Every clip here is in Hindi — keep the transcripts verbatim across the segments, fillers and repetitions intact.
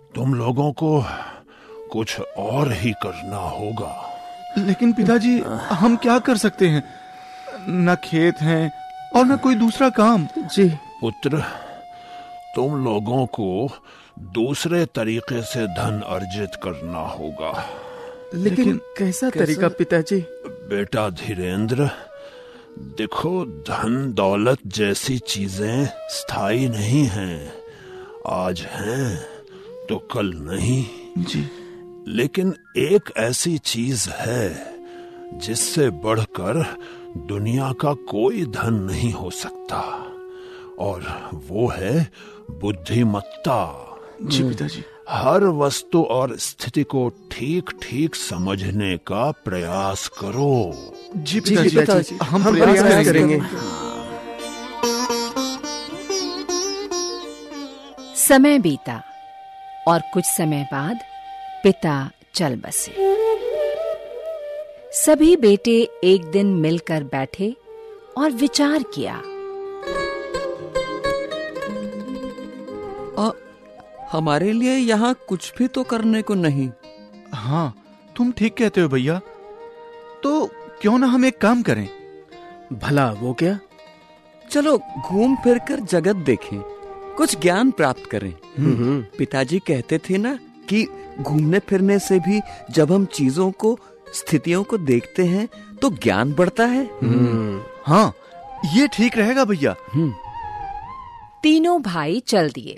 तुम लोगों को कुछ और ही करना होगा। लेकिन पिताजी, हम क्या कर सकते हैं? न खेत है और न कोई दूसरा काम। जी पुत्र, तुम लोगों को दूसरे तरीके से धन अर्जित करना होगा। लेकिन, लेकिन कैसा तरीका पिताजी? बेटा धीरेन्द्र, देखो, धन दौलत जैसी चीजें स्थायी नहीं हैं। आज हैं तो कल नहीं। जी। लेकिन एक ऐसी चीज है जिससे बढ़कर दुनिया का कोई धन नहीं हो सकता, और वो है बुद्धिमत्ता। जी पिताजी। हर वस्तु और स्थिति को ठीक ठीक समझने का प्रयास करो। जी पिताजी, पिताजी हम, हम प्रयास, प्रयास करेंगे, करेंगे। समय बीता और कुछ समय बाद पिता चल बसे। सभी बेटे एक दिन मिलकर बैठे और विचार किया। आ, हमारे लिए यहाँ कुछ भी तो करने को नहीं। हाँ, तुम ठीक कहते हो भैया। तो क्यों ना हम एक काम करें? भला वो क्या? चलो घूम फिर कर जगत देखें, कुछ ज्ञान प्राप्त करें। पिताजी कहते थे ना कि घूमने फिरने से भी जब हम चीजों को, स्थितियों को देखते हैं तो ज्ञान बढ़ता है। हाँ, ये ठीक रहेगा भैया। तीनों भाई चल दिए।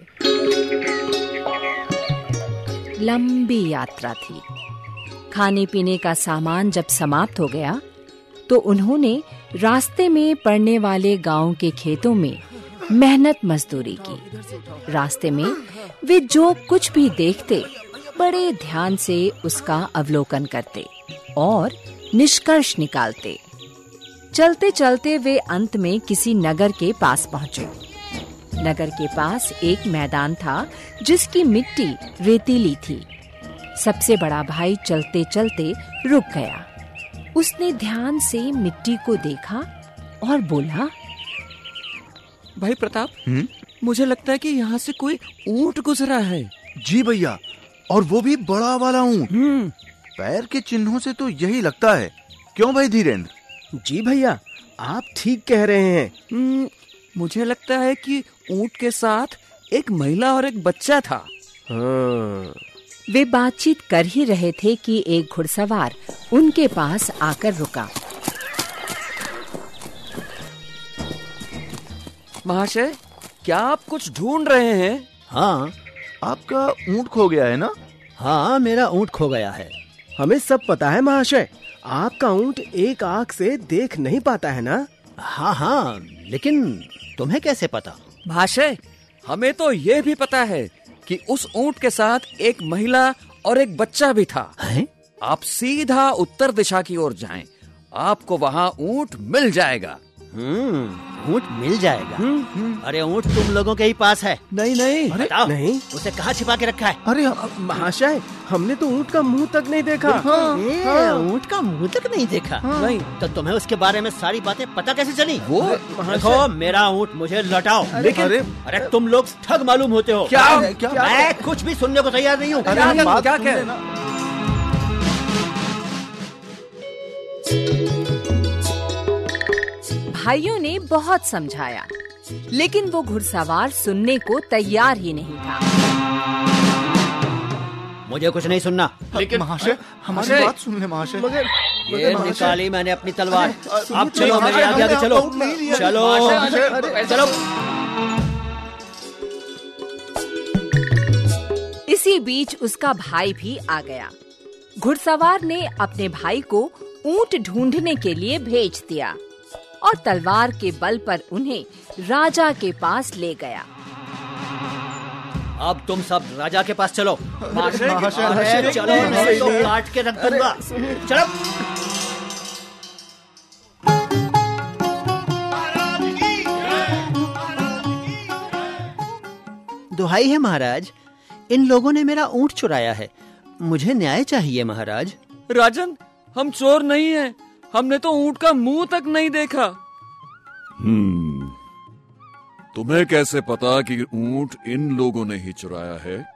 लंबी यात्रा थी। खाने पीने का सामान जब समाप्त हो गया तो उन्होंने रास्ते में पड़ने वाले गांव के खेतों में मेहनत मजदूरी की। रास्ते में वे जो कुछ भी देखते बड़े ध्यान से उसका अवलोकन करते और निष्कर्ष निकालते। चलते चलते वे अंत में किसी नगर के पास पहुंचे। नगर के पास एक मैदान था जिसकी मिट्टी रेतीली थी। सबसे बड़ा भाई चलते चलते रुक गया। उसने ध्यान से मिट्टी को देखा और बोला, भाई प्रताप, हुँ? मुझे लगता है कि यहाँ से कोई ऊंट गुजरा है। जी भैया, और वो भी बड़ा वाला ऊंट। पैर के चिन्हों से तो यही लगता है। क्यों भाई धीरेन्द्र? जी भैया, आप ठीक कह रहे हैं। मुझे लगता है कि ऊंट के साथ एक महिला और एक बच्चा था। हाँ। वे बातचीत कर ही रहे थे कि एक घुड़सवार उनके पास आकर रुका। महाशय, क्या आप कुछ ढूंढ रहे हैं? हाँ। आपका ऊंट खो गया है ना? हाँ, मेरा ऊंट खो गया है। हमें सब पता है महाशय। आपका ऊंट एक आंख से देख नहीं पाता है ना? हाँ हाँ, लेकिन तुम्हें कैसे पता? महाशय, हमें तो ये भी पता है कि उस ऊंट के साथ एक महिला और एक बच्चा भी था। है? आप सीधा उत्तर दिशा की ओर जाएं, आपको वहाँ ऊंट मिल जाएगा। हम्म, ऊंट मिल जाएगा। अरे ऊंट तुम लोगों के ही पास है। नहीं नहीं, बताओ, नहीं, उसे कहाँ छिपा के रखा है? अरे महाशय, हमने तो ऊंट का मुंह तक नहीं देखा। हाँ, हाँ, ऊंट का मुंह तक नहीं देखा। हाँ, नहीं तो तुम्हें उसके बारे में सारी बातें पता कैसे चली? वो देखो, मेरा ऊंट मुझे लौटाओ। लेकिन अरे, अरे तुम लोग ठग मालूम होते हो। क्या? मैं कुछ भी सुनने को तैयार नहीं हूँ। क्या क्या? भाइयों ने बहुत समझाया, लेकिन वो घुड़सवार सुनने को तैयार ही नहीं था। मुझे कुछ नहीं सुनना। लेकिन महाशय, हमारी बात सुन ले महाशय। मगर ये निकाली मैंने अपनी तलवार। अब चलो, मेरे आगे आगे चलो। चलो चलो। इसी बीच उसका भाई भी आ गया। घुड़सवार ने अपने भाई को ऊंट ढूंढने के लिए भेज दिया और तलवार के बल पर उन्हें राजा के पास ले गया। अब तुम सब राजा के पास चलो। महाशय, चलो, नहीं तो काट के रख दूंगा। चलो। दुहाई है महाराज, इन लोगों ने मेरा ऊंट चुराया है। मुझे न्याय चाहिए महाराज। राजन, हम चोर नहीं हैं। हमने तो ऊंट का मुंह तक नहीं देखा। हम्म, तुम्हें कैसे पता कि ऊंट इन लोगों ने ही चुराया है?